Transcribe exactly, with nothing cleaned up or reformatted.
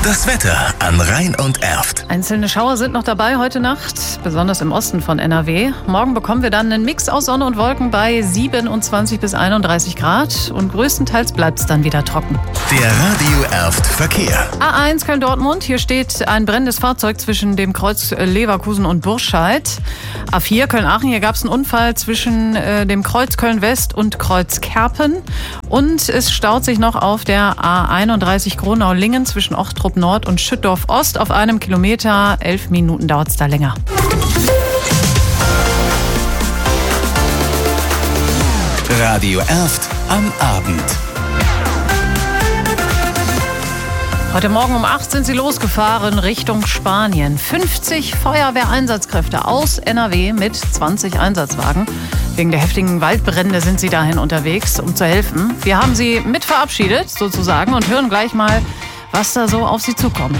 Das Wetter an Rhein und Erft. Einzelne Schauer sind noch dabei heute Nacht, besonders im Osten von N R W. Morgen bekommen wir dann einen Mix aus Sonne und Wolken bei siebenundzwanzig bis einunddreißig Grad und größtenteils bleibt es dann wieder trocken. Der Radio Erft Verkehr. A eins Köln-Dortmund, hier steht ein brennendes Fahrzeug zwischen dem Kreuz Leverkusen und Burscheid. A vier Köln-Aachen, hier gab es einen Unfall zwischen äh, dem Kreuz Köln-West und Kreuz Kerpen. Und es staut sich noch auf der A einunddreißig Gronau-Lingen zwischen Ochtrup Nord und Schüttorf Ost auf einem Kilometer. Elf Minuten dauert es da länger. Radio Erft am Abend. Heute Morgen um acht sind sie losgefahren Richtung Spanien. fünfzig Feuerwehreinsatzkräfte aus N R W mit zwanzig Einsatzwagen. Wegen der heftigen Waldbrände sind sie dahin unterwegs, um zu helfen. Wir haben sie mit verabschiedet sozusagen und hören gleich mal, was da so auf sie zukommt.